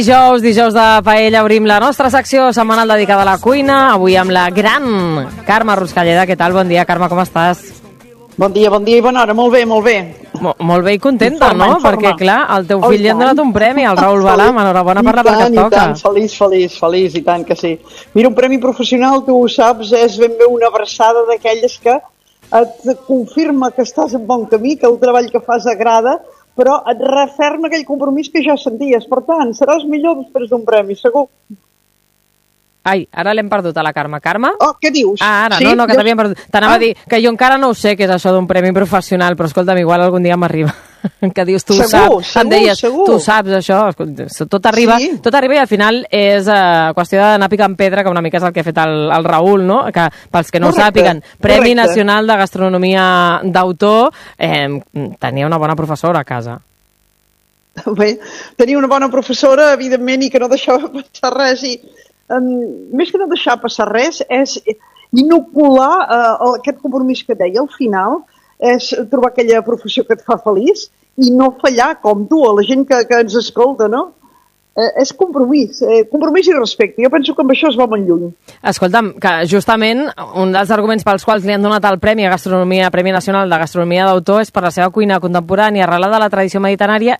Dijous de Paella obrim la nostra secció setmanal dedicada a la cuina, avui amb la gran Carme Ruscalleda. Què tal? Bon dia, Carme, com estàs? Bon dia i bona hora, molt bé. Molt bé i contenta, no? Perquè, clar, el teu fill li han donat un premi, el Raül Balam, enhorabona per la part que et toca. I tant, feliç, i tant que sí. Mira, un premi professional, tu ho saps, és ben bé una abraçada d'aquelles que et confirma que estàs en bon camí, que el treball que fas agrada, però et referma aquell compromís que ja senties. Per tant, seràs millor després d'un premi, segur. Ai, ara l'hem perdut a la Carme. Carme? Oh, què dius? Ah, ara, sí? No, que t'havíem perdut. T'anava a dir que jo encara no ho sé què és això d'un premi professional, però escolta'm, igual algun dia m'arriba. Que dius, tu ho saps. Em deies, tu saps això. Tot arriba i al final és qüestió d'anar picant pedra, que una mica és el que ha fet el Raül, no? Que pels que no ho sàpiguen, Premi Nacional de Gastronomia d'Autor, tenia una bona professora a casa. Bé, tenia una bona professora, evidentment, i que no deixava passar res, i més que no deixar passar res, és inocular aquest compromís que deia al final, és trobar aquella professió que et fa feliç i no fallar com tu, a la gent que ens escolta, no? És compromís i respecte. Jo penso que amb això es va molt lluny. Escolta'm, que justament un dels arguments pels quals li han donat el Premi Nacional de Gastronomia d'Autor és per la seva cuina contemporània arrelada a la tradició mediterrània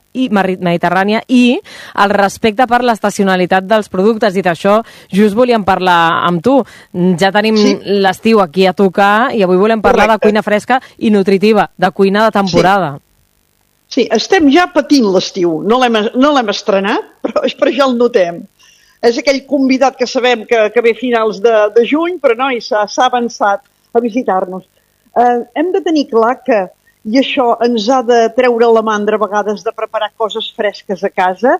i el respecte per l'estacionalitat dels productes. Dit això, just volíem parlar amb tu. Ja tenim l'estiu aquí a tocar i avui volem parlar de cuina fresca i nutritiva, de cuina de temporada. Sí, estem ja patint l'estiu. No l'hem estrenat, però ja el notem. És aquell convidat que sabem que ve a finals de juny, però no, s'ha avançat a visitar-nos. Hem de tenir clar que, i això ens ha de treure la mandra a vegades de preparar coses fresques a casa,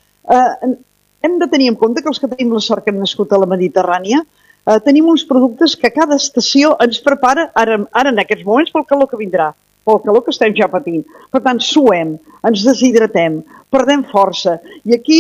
hem de tenir en compte que els que tenim la sort que hem nascut a la Mediterrània, tenim uns productes que cada estació ens prepara, ara en aquests moments, pel calor que vindrà, pel calor que estem ja patint. Per tant, suem, ens deshidratem, perdem força. I aquí,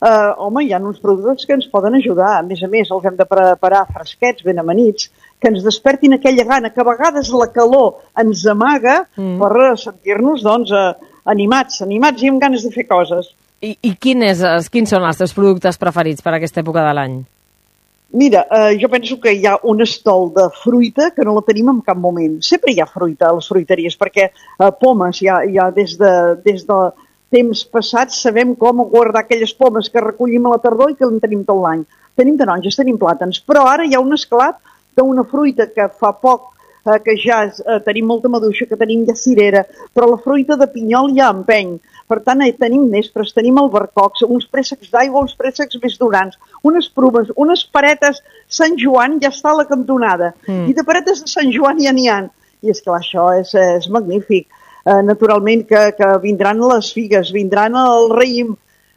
hi ha uns productes que ens poden ajudar. A més, els hem de preparar fresquets, ben amanits, que ens despertin aquella gana, que a vegades la calor ens amaga per sentir-nos, animats i amb ganes de fer coses. I quins són els teus productes preferits per a aquesta època de l'any? Mira, jo penso que hi ha un estol de fruita que no la tenim en cap moment. Sempre hi ha fruita a les fruiteries, perquè pomes ja des de temps passats sabem com guardar aquelles pomes que recollim a la tardor i que en tenim tot l'any. Tenim taronges, tenim plàtans, però ara hi ha un esclat d'una fruita que fa poc que ja tenim molta maduixa, que tenim ja cirera, però la fruita de pinyol ja empeny. Per tant, tenim nespres, tenim albercocs, uns préssecs d'aigua, uns préssecs més durans, unes prumes, unes paretes Sant Joan ja està a la cantonada. I de paretes de Sant Joan ja n'hi ha. I és clar, això és magnífic. Naturalment que vindran les figues, vindran el raïm.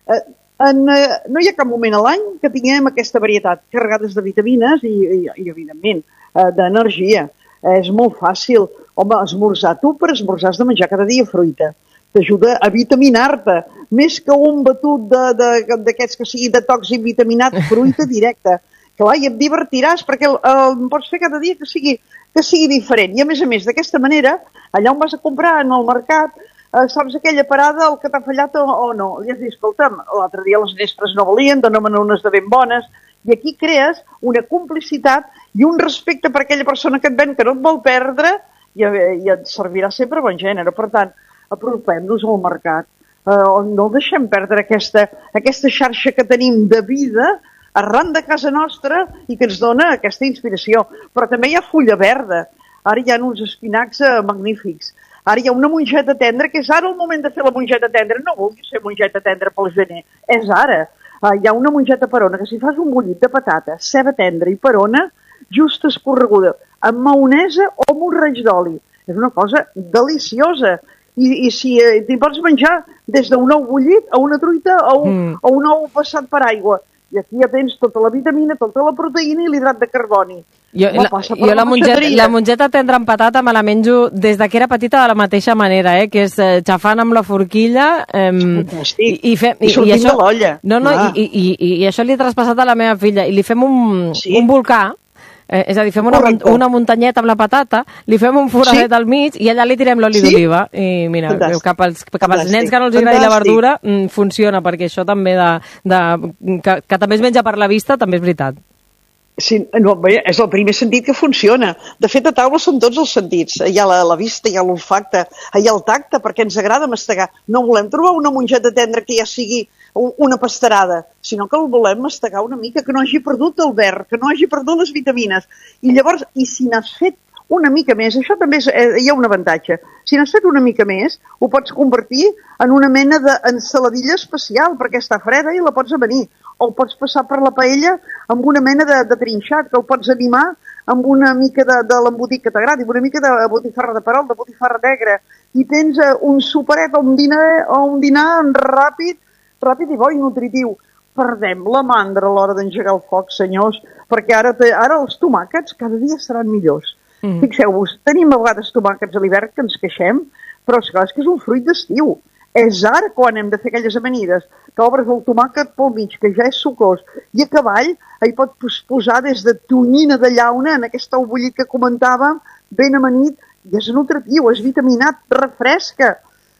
No hi ha cap moment a l'any que tinguem aquesta varietat carregades de vitamines i evidentment, d'energia. És molt fàcil. Home, esmorzar. Tu per esmorzar has de menjar cada dia fruita. T'ajuda a vitaminar-te, més que un batut d'aquests que sigui detox i vitaminat, fruita directa. Clar, i et divertiràs, perquè el pots fer cada dia que sigui diferent. I a més, d'aquesta manera, allà on vas a comprar, en el mercat, saps aquella parada, el que t'ha fallat o no. I has dit, escolta'm, l'altre dia les nespres no valien, dóna-me'n unes de ben bones. I aquí crees una complicitat i un respecte per aquella persona que et ven, que no et vol perdre, i et servirà sempre bon gènere. Per tant, apropem-nos al mercat, no deixem perdre aquesta xarxa que tenim de vida arran de casa nostra i que ens dona aquesta inspiració. Però també hi ha fulla verda, ara hi ha uns espinacs magnífics, ara hi ha una mongeta tendra, que és ara el moment de fer la mongeta tendra. No vulguis fer mongeta tendra pel gener, és ara. Hi ha una mongeta perona, que si fas un bullit de patata, ceba tendra i perona, just escorreguda, amb maonesa o amb un raig d'oli. És una cosa deliciosa. I si t'hi pots menjar des d'un ou bullit a una truita o un ou passat per aigua. I aquí ja tens tota la vitamina, tota la proteïna i l'hidrat de carboni. Jo la mongeta tendra amb patata me la menjo des que era petita de la mateixa manera, que és xafant amb la forquilla i sortint de l'olla. I això li he traspassat a la meva filla i li fem un volcà És a dir, fem Correcte. una muntanyeta amb la patata, li fem un foradet al mig i allà li tirem l'oli d'oliva. I mira, Fantàstic. cap als nens que no els agradi la Fantàstic. verdura, funciona, perquè això també que també es menja per la vista, també és veritat. Sí, no, bé, és el primer sentit que funciona. De fet, a taula són tots els sentits. Hi ha la vista, hi ha l'olfacte, hi ha el tacte, perquè ens agrada mastegar. No volem trobar una mongeta tendra que ja sigui una pastarada, sinó que el volem mastegar una mica, que no hagi perdut el verd, que no hagi perdut les vitamines. I llavors, si n'has fet una mica més, això també hi ha un avantatge. Si n'has fet una mica més, ho pots convertir en una mena d'ensaladilla especial, perquè està freda i la pots avenir. O el pots passar per la paella amb una mena de trinxat, que el pots animar amb una mica de l'embotit que t'agradi, amb una mica de botifarra de perol, de botifarra negra, i tens un superet o un dinar ràpid i bo i nutritiu. Perdem la mandra a l'hora d'engegar el foc, senyors, perquè ara els tomàquets cada dia seran millors. Fixeu-vos, tenim a vegades tomàquets a l'hivern que ens queixem, però esclar, és que és un fruit d'estiu. És ara quan hem de fer aquelles amanides, que obres el tomàquet pel mig, que ja és sucós, i a cavall hi pots posar des de tonyina de llauna, en aquest ou bullit que comentàvem, ben amanit, i és nutritiu, és vitaminat, refresca.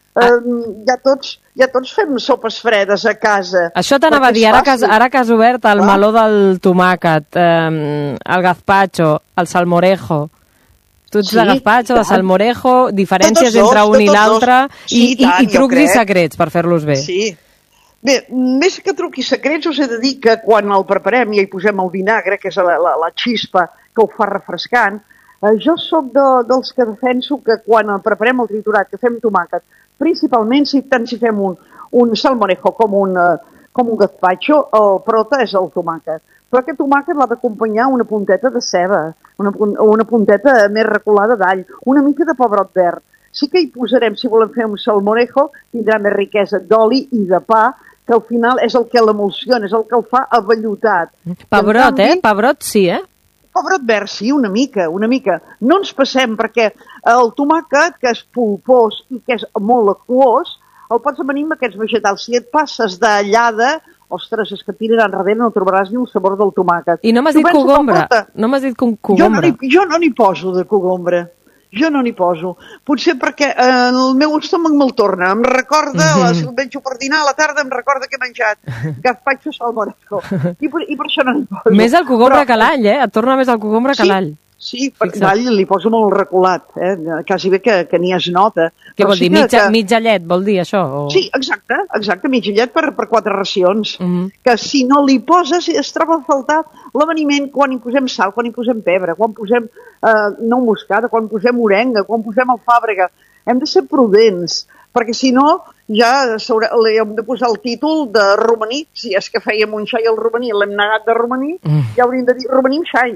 Ja tots fem sopes fredes a casa. Això t'anava a dir, ara que has obert el meló del tomàquet, el gazpacho, el salmorejo. Tu ets de gazpacho, de salmorejo, diferències entre un i l'altre, i trucs i secrets per fer-los bé. Sí. Bé, més que trucs i secrets, us he de dir que quan el preparem i hi posem el vinagre, que és la xispa que ho fa refrescant, jo sóc dels que defenso que quan el preparem el triturat, que fem tomàquet, principalment tant si fem un salmorejo com un gazpacho, el prota és el tomàquet. Però aquest tomàquet l'ha d'acompanyar una punteta de ceba, una punteta més reculada d'all, una mica de pebrot verd. Sí que hi posarem, si volem fer un salmorejo, tindrà més riquesa d'oli i de pa, que al final és el que l'emulsiona, és el que el fa avellotat. Pebrot, Pebrot sí, Pebrot verd, sí, una mica. No ens passem, perquè el tomàquet, que és polpós i que és molt aquós, el pots amanir amb aquests vegetals. Si et passes d'allada, ostres, és que tiraran darrere, no trobaràs ni el sabor del tomàquet. I no m'has dit cogombre. No m'has dit cogombre. Jo no n'hi poso de cogombre. Jo no n'hi poso. Potser perquè el meu estómac me'l torna. Em recorda, si el menjo per dinar a la tarda, em recorda que he menjat gazpacho salmorejo. I per això no n'hi poso. Més el cogombre que l'all, Et torna més el cogombre que l'all. Sí, per l'all li poso molt reculat, quasi bé que ni es nota. Què vol dir? Mig allet, vol dir això? Sí, exacte, mig allet per 4 racions. Que si no li poses, es troba a faltar l'aveniment quan hi posem sal, quan hi posem pebre, quan posem nou moscada, quan posem orenga, quan posem alfàbrega. Hem de ser prudents, perquè si no ja li hem de posar el títol de romaní. Si és que fèiem un xai al romaní, l'hem negat de romaní, ja hauríem de dir romaní amb xai.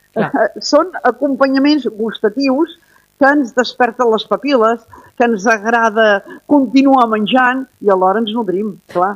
Són acompanyaments gustatius que ens desperten les papil·les, que ens agrada continuar menjant i alhora ens nodrim, clar.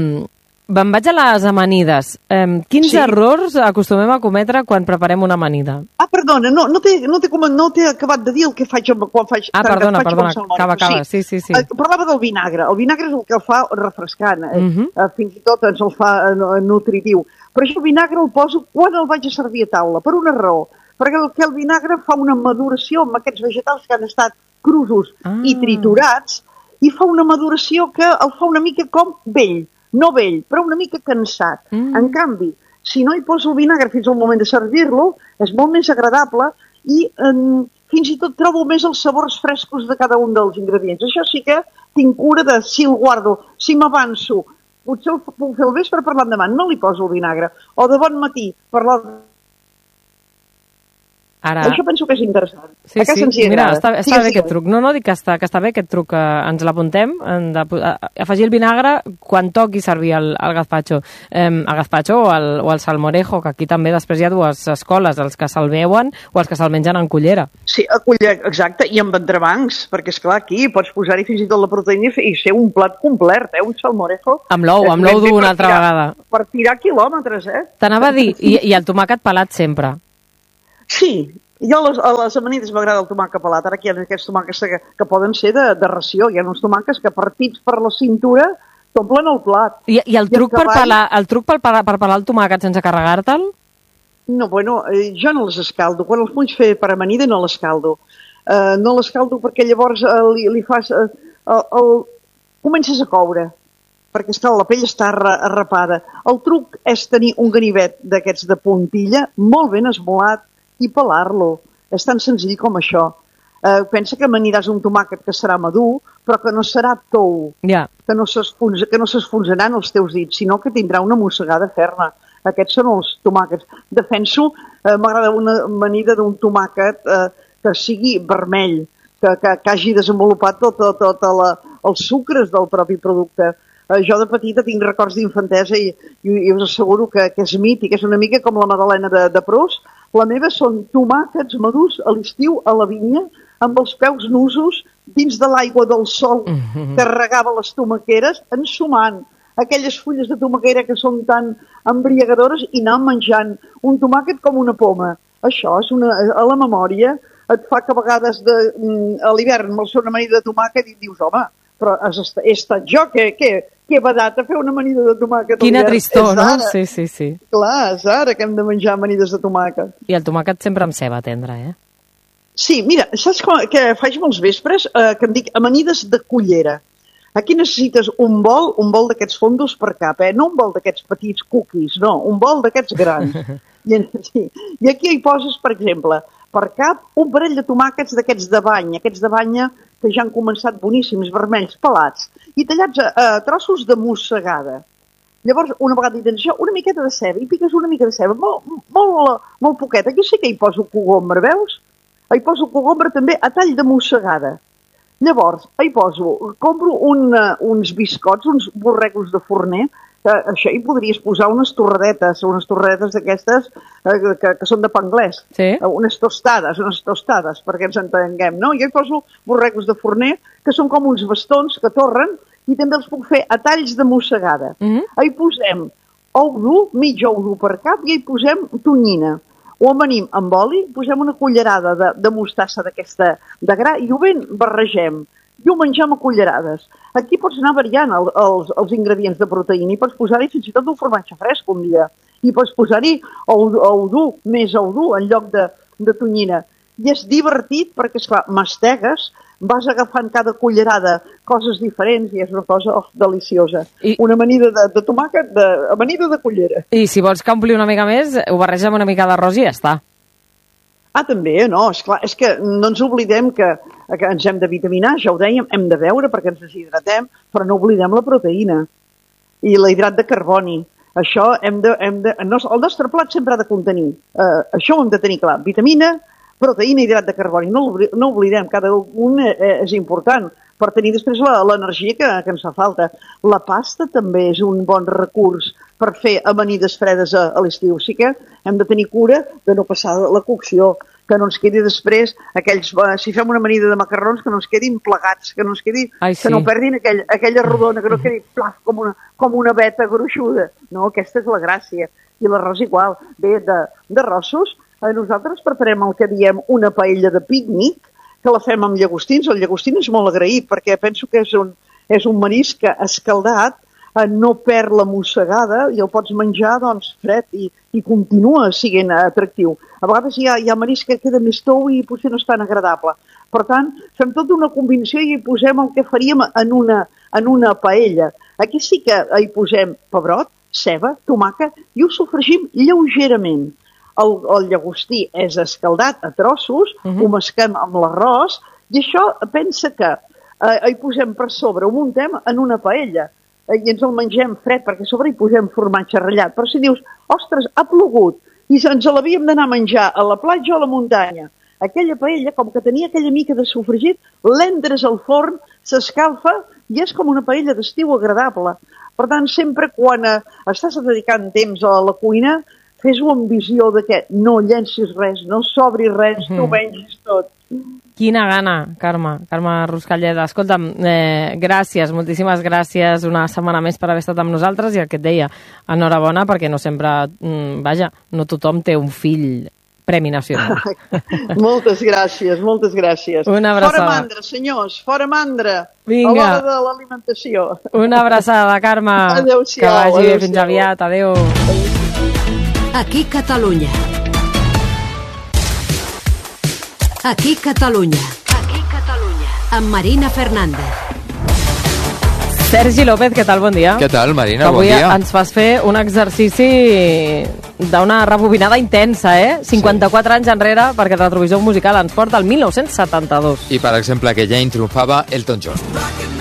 Me'n vaig a les amanides. Quins errors acostumem a cometre quan preparem una amanida? Perdona, no t'he acabat de dir el que faig quan faig... Perdona, acaba. Sí. Parlava del vinagre. El vinagre és el que el fa refrescant, fins i tot ens el fa nutritiu. Però jo el vinagre el poso quan el vaig a servir a taula, per una raó. Perquè el vinagre fa una maduració amb aquests vegetals que han estat crusos i triturats, i fa una maduració que el fa una mica com vell. No vell, però una mica cansat. En canvi, si no hi poso el vinagre fins al moment de servir-lo, és molt més agradable i fins i tot trobo més els sabors frescos de cada un dels ingredients. Això sí que tinc cura de si el guardo, si m'avanço. Potser el puc fer al vespre per l'endemà, no li poso el vinagre. O de bon matí, per Això penso que és interessant. Sí, mira, està bé aquest truc. No, dic que està bé aquest truc, que ens l'apuntem, afegir el vinagre quan toqui servir el gazpacho. El gazpacho o el salmorejo, que aquí també després hi ha dues escoles, els que se'l beuen o els que se'l mengen en cullera. Sí, a cullera, exacte, i amb entrebancs, perquè esclar, aquí pots posar-hi fins i tot la proteïna i ser un plat complet, un salmorejo. Amb l'ou dur una altra vegada. Per tirar quilòmetres, T'anava a dir, i el tomàquet pelat sempre. Sí, jo a les amanides m'agrada el tomàquet pelat. Ara aquí hi ha aquests tomàquets que poden ser de ració. Hi ha uns tomàquets que partits per la cintura t'omplen el plat. I el truc per pelar el tomàquet sense carregar-te'l? No, bueno, jo no les escaldo. Quan els vull fer per amanida no l'escaldo. No l'escaldo perquè llavors li fas... comences a coure, perquè esclar, la pell està arrapada. El truc és tenir un ganivet d'aquests de puntilla, molt ben esmolat, i pelar-lo. És tan senzill com això. Pensa que m'aniràs un tomàquet que serà madur, però que no serà tou, que no s'esfonsaran els teus dits, sinó que tindrà una mossegada ferma. Aquests són els tomàquets. Defenso, m'agrada una amanida d'un tomàquet que sigui vermell, que hagi desenvolupat tot els sucres del propi producte. Jo de petita tinc records d'infantesa i us asseguro que és mític, és una mica com la magdalena de Proust. La meva són tomàquets madurs a l'estiu a la vinya, amb els peus nusos dins de l'aigua del sol que regava les tomaqueres, ensumant aquelles fulles de tomaquera que són tan embriagadores i anar menjant un tomàquet com una poma. Això és a la memòria et fa que a vegades a l'hivern me'ls fa una amanida de tomàquet i dius, home, però he estat jo que he badat a fer una amanida de tomàquet. Quina tristor, no? Sí. Clar, és ara que hem de menjar amanides de tomàquet. I el tomàquet sempre amb ceba tendra, eh? Sí, mira, saps què faig molts vespres? Que em dic amanides de cullera. Aquí necessites un bol d'aquests fondos per cap, no un bol d'aquests petits cookies, no, un bol d'aquests grans. I aquí hi poses, per exemple, per cap un parell de tomàquets d'aquests de banya, que ja han començat boníssims, vermells, pelats, i tallats a trossos de mossegada. Llavors, una vegada hi tens això, una miqueta de ceba, i piques una mica de ceba, molt poqueta. Aquí sí que hi poso cogombre, veus? Hi poso cogombre també a tall de mossegada. Llavors, compro uns biscots, uns borregos de forner, que això hi podries posar unes torradetes d'aquestes que són de pa anglès, unes tostades, perquè ens entenguem, no? Jo hi poso borregos de forner, que són com uns bastons que torren, i també els puc fer a talls de mossegada. Hi posem ou dur, mig ou dur per cap, i hi posem tonyina. Ho amanim amb oli, posem una cullerada de mostassa d'aquesta de gra i ho ben barregem. I ho mengem a cullerades. Aquí pots anar variant els ingredients de proteïna i pots posar-hi fins i tot un formatge fresc un dia. I pots posar-hi ou dur, més ou dur en lloc de tonyina. I és divertit perquè, esclar, mastegues, vas agafant cada cullerada coses diferents i és una cosa deliciosa. Una amanida de tomàquet, amanida de cullera. I si vols que ompli una mica més, ho barreja amb una mica d'arròs i ja està. També, no, esclar, és que no ens oblidem que ens hem de vitaminar, ja ho dèiem, hem de beure perquè ens deshidratem, però no oblidem la proteïna i l'hidrat de carboni. Això el nostre plat sempre ha de contenir, això ho hem de tenir clar, vitamina, proteïna i hidrat de carboni. No oblidem, cada un és important per tenir després l'energia que ens fa falta. La pasta també és un bon recurs per fer amanides fredes a l'estiu. Sí que hem de tenir cura de no passar la cocció, que no ens quedi després si fem una amanida de macarrons, que no ens quedin plegats, que no ens quedi, que no perdin aquella rodona, que no quedi plaf com una veta gruixuda. No, aquesta és la gràcia. I l'arròs igual. Bé, d'arrossos, nosaltres preparem el que diem una paella de pícnic, que la fem amb llagostins. El llagostín és molt agraït perquè penso que és un marisc que escaldat no perd la mossegada i el pots menjar fred i continua sent atractiu. A vegades hi ha marisc que queda més tou i potser no és tan agradable. Per tant, fem tota una combinació i hi posem el que faríem en una paella. Aquí sí que hi posem pebrot, ceba, tomàquet i ho sofregim lleugerament. El llagostí és escaldat a trossos, ho mesquem amb l'arròs i això pensa que hi posem per sobre, ho muntem en una paella i ens el mengem fred perquè a sobre hi posem formatge ratllat. Però si dius, ostres, ha plogut i ens l'havíem d'anar a menjar a la platja o a la muntanya, aquella paella, com que tenia aquella mica de sofregit, l'entres al forn, s'escalfa i és com una paella d'estiu agradable. Per tant, sempre quan estàs dedicant temps a la cuina, fes-ho amb visió de que no llencis res, no sobri res, tu mengis tot. Quina gana, Carme Ruscalleda. Escolta'm, gràcies, moltíssimes gràcies una setmana més per haver estat amb nosaltres i el que et deia, enhorabona perquè no sempre, no tothom té un fill Premi Nacional. Moltes gràcies, moltes gràcies. Una abraçada. Fora mandra, senyors, fora mandra. Vinga. A l'hora de l'alimentació. Una abraçada, Carme. Adéu-siau. Que vagi bé, fins aviat, adéu. Aquí Catalunya. Aquí Catalunya. Aquí Catalunya. Amb Marina Fernández. Sergi López, què tal? Bon dia. Què tal, Marina? Bon dia. Avui ens fas fer un exercici d'una rebobinada intensa, 54 anys enrere, perquè el retrovisor musical ens porta al 1972. I, per exemple, aquell any triomfava Elton John.